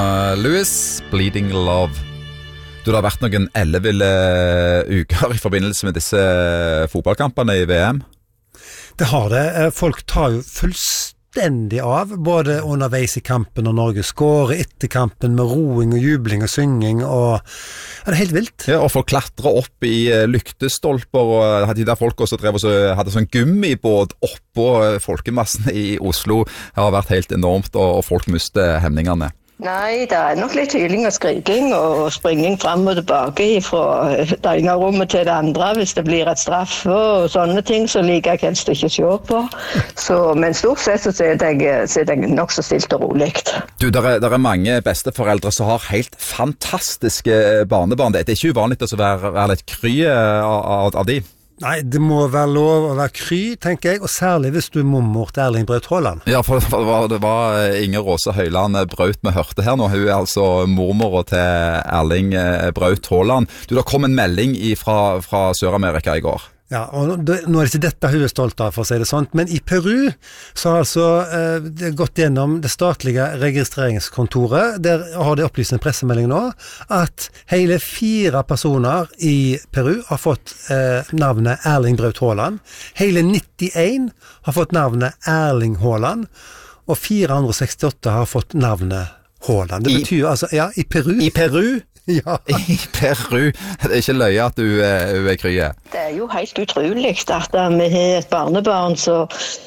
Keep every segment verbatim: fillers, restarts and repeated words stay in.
Uh, Lewis, Bleeding Love. Du, det har vært noen elleville uker i forbindelse med disse fotballkampene i V M. Det har det. Folk tar jo fullstendig av, både underveis i kampen og Norge skårer, etter kampen med roing og jubling og synging, og ja, det er helt vilt. Ja, og folk klatrer opp i lyktestolper, og de der folk også drev og så hadde sånn gummibåt oppå folkemassen i Oslo. Det har vært helt enormt, og, og folk mister hemningene. Nei, det er nok litt hyling og skriking og springing frem og tilbake fra det ene rommet til det andre hvis det blir et straff og sånne ting, så liker jeg helst ikke å se på. Så, men stort sett så er jeg, så er jeg nok så stilt og rolig. Du, der er, der er mange besteforeldre som har helt fantastiske barnebarn. Det er ikke uvanlig å være, være litt kry av, av, av de. Nei, det må være lov å være kry, tenker jeg, og særlig hvis du er mormor til Erling Braut Haaland. Ja, for det var, det var Inger Åse Høyland Braut vi hørte her nå. Hun er altså mormor til Erling Braut Haaland. Du, det kom en melding fra, fra Sør-Amerika i går. Ja, og det, nå er det ikke dette hun er stolt av, for å si det sånn, men i Peru så har altså eh, det gått gjennom det statlige registreringskontoret. Der har de opplyst en pressemelding nå, at hele fire personer i Peru har fått eh, navnet Erling Braut Haaland. Hele nittien har fått navnet Erling Haaland, og fire hundre sekstiåtte har fått navnet Haaland. Det betyr I, altså, ja, i Peru. I Peru? Ja. I Peru. Det er ikke løye at du er, er krye. Det er jo helt utrolig at vi har et barnebarn som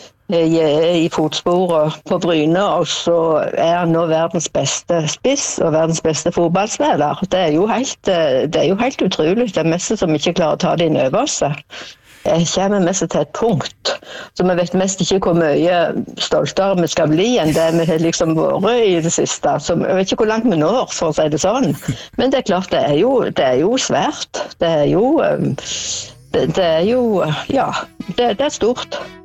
er i fotsporet på Bryne, og så er han nå verdens beste spiss og verdens beste fotballspiller. Det er jo helt, det er jo helt utrolig. Det er mest som ikke klarer å ta det inn over seg. Jeg kommer mest til et punkt, så vi vet mest ikke hvor mye stoltere vi skal bli enn det vi har liksom vært i det siste. Så jeg vet ikke hvor langt vi når, for å si det sånn. Men det er klart, det er jo, det er jo svært. Det er jo, det, det er jo, ja, det, det er stort.